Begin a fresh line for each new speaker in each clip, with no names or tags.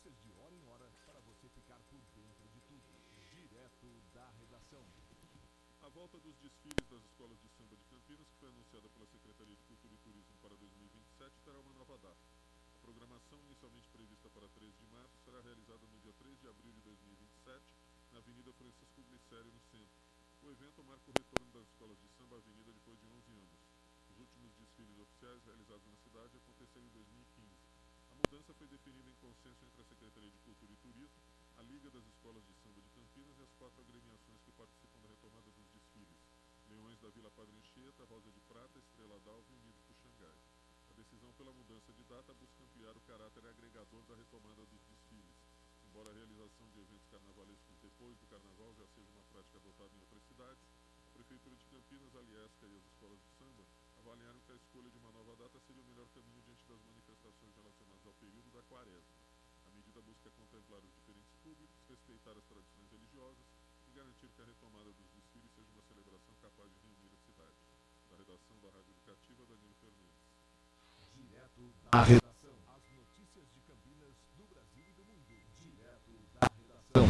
notícias de hora em hora para você ficar por dentro de tudo. Direto da redação.
A volta dos desfiles das escolas de samba de Campinas, que foi anunciada pela Secretaria de Cultura e Turismo para 2027, terá uma nova data. A programação, inicialmente prevista para 3 de março, será realizada no dia 3 de abril de 2027, na Avenida Francisco Glicério, no centro. O evento marca o retorno das escolas de samba à avenida depois de 11 anos. Os últimos desfiles oficiais realizados na cidade aconteceram em 2015. A mudança foi definida em consenso entre a Secretaria de Cultura e Turismo, a Liga das Escolas de Samba de Campinas e as 4 agremiações que participam da retomada dos desfiles: Leões da Vila Padre Anchieta, Rosa de Prata, Estrela d'Alva e Unidos do Xangai. A decisão pela mudança de data busca ampliar o caráter agregador da retomada dos desfiles. Embora a realização de eventos carnavalescos depois do carnaval já seja uma prática adotada em outras cidades, a Prefeitura de Campinas, a Liesca e as escolas de samba avaliaram que a escolha de uma nova data seria o melhor caminho diante das manifestações relacionadas ao período da Quaresma. A medida busca contemplar os diferentes públicos, respeitar as tradições religiosas e garantir que a retomada dos desfiles seja uma celebração capaz de reunir a cidade. Da redação da Rádio Educativa, Danilo Fernandes.
Direto da redação. As notícias de Campinas, do Brasil e do mundo. Direto da redação.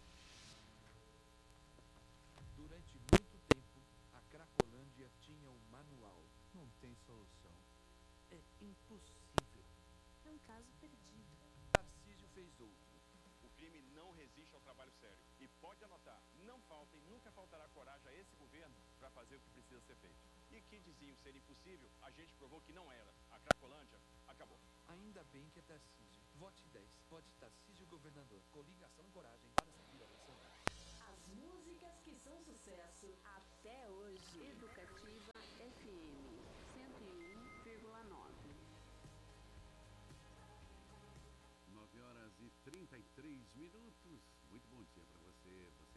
Durante muito tempo, a Cracolândia tinha um manual. Não tem solução. É impossível.
É um caso perdido.
Tarcísio fez outro.
O crime não resiste ao trabalho sério. E pode anotar, não falta e nunca faltará coragem a esse governo para fazer o que precisa ser feito. E que diziam ser impossível, a gente provou que não era. A Cracolândia acabou.
Ainda bem que é Tarcísio. Vote 10. Vote Tarcísio Governador. Coligação Coragem para seguir a eleição.
As músicas que são sucesso até hoje. Educativa FM 101,9.
9 horas e 33 minutos. Muito bom dia para você. Você